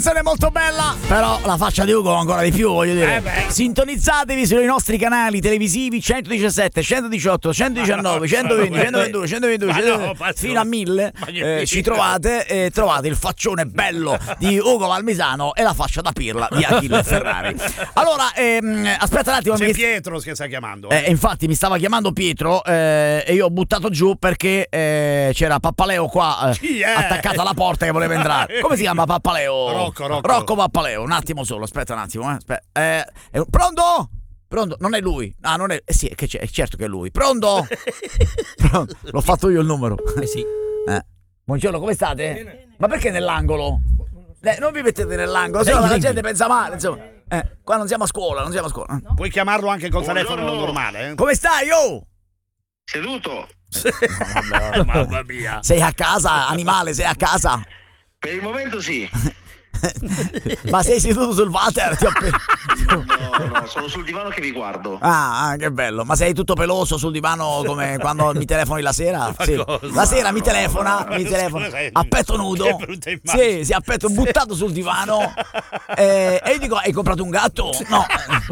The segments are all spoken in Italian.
È molto bella, però la faccia di Ugo ancora di più, voglio dire. Sintonizzatevi sui nostri canali televisivi 117, 118, 119, 120, 121, 122, fino a 1000. Ci trovate e trovate il faccione bello di Ugo Valmisano e la faccia da pirla di Achille Ferrari. Allora, aspetta un attimo. C'è Pietro che sta chiamando. Infatti mi stava chiamando Pietro e io ho buttato giù perché c'era Pappaleo qua attaccato alla porta che voleva entrare. Come si chiama Pappaleo? Rocco Pappaleo. Un attimo solo, aspetta un attimo. Pronto? Pronto? Non è lui. Ah, non è. Sì, che c'è, certo che è lui. Pronto? Pronto? L'ho fatto io il numero. Sì. Buongiorno, come state? Bene. Ma perché nell'angolo? Non vi mettete nell'angolo, se no la gente pensa male, insomma. Qua non siamo a scuola, No. Puoi chiamarlo anche col telefono normale. Come stai, oh? Seduto. Mamma mia. Sei a casa, animale, sei a casa? Per il momento sì. Ma sei seduto sul water? No, sono sul divano che vi guardo. Ah, che bello. Ma sei tutto peloso sul divano come quando mi telefoni la sera? Sì. La sera mi telefona a petto nudo. Sì, a petto buttato sul divano. E io dico, hai comprato un gatto? No.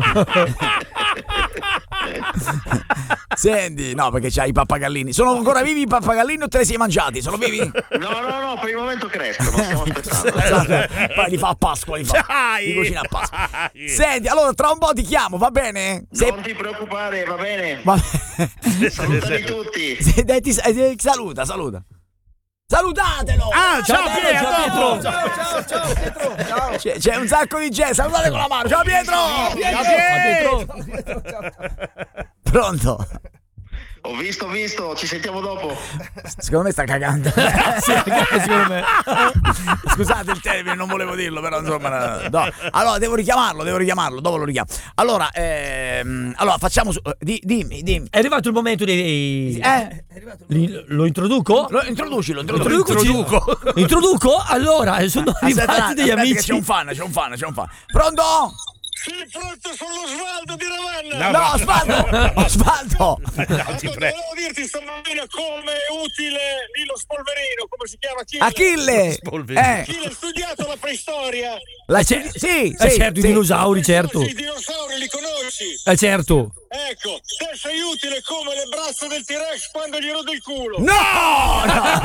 Senti, no, perché c'hai i pappagallini. Sono ancora vivi i pappagallini o te li sei mangiati? Sono vivi? No, per il momento crescono, stiamo aspettando. Poi li fa a Pasqua, li cucina a Pasqua. Senti, allora tra un po' ti chiamo, va bene? Non ti preoccupare, va bene? Salutami tutti. Saluta. Salutatelo! Ciao Pietro! Ciao Pietro! C'è un sacco di gente, salutate con la mano! Ciao Pietro! Ciao Pietro! Pronto? Ho visto, ci sentiamo dopo. Secondo me sta cagando. Secondo me. Scusate il termine, non volevo dirlo, però insomma. No. Allora devo richiamarlo, dopo lo richiamo. Allora, facciamo dimmi. È arrivato il momento dei. Lo introduco? Introducilo. Introduco? Allora, sono arrivati degli amici. C'è un fan. Pronto? Sì, pronto, sono Osvaldo di Ravenna. No, Osvaldo. Volevo dirti stamattina come è utile Nilo Spolverino, come si chiama? Achille. Achille ha studiato la preistoria. Sì, certo, i dinosauri, certo. I dinosauri li conosci? Certo. Ecco, te sei utile come le braccia del T-Rex quando gli rode il culo. No.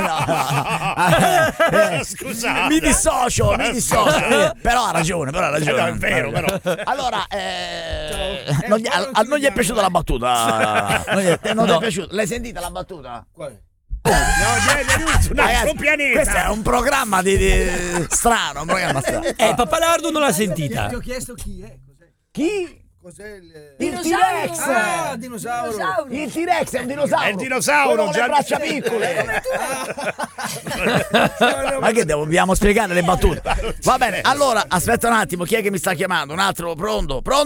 Scusate. Mi dissocio. Però ha ragione. È vero, però. Allora, non gli è piaciuta la battuta? Non è piaciuta? L'hai sentita la battuta? Quale? Un altro pianeta. Questo è un programma strano, un programma strano. Pappalardo non l'ha sentita. Ti ho chiesto chi è. Chi? Cos'è il T-Rex! Ah, dinosauro! Il T-Rex è un dinosauro! È il dinosauro! Quello con le braccia piccole! Ma che dobbiamo spiegare le battute? Va bene, allora, aspetta un attimo, chi è che mi sta chiamando? Un altro, pronto?